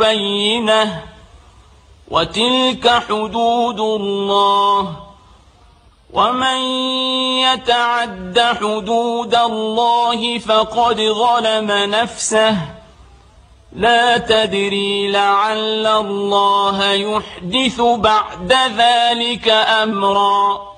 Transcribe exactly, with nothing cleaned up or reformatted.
بينة وتلك حدود الله ومن يتعد حدود الله فقد ظلم نفسه لا تدري لعل الله يحدث بعد ذلك أمرا.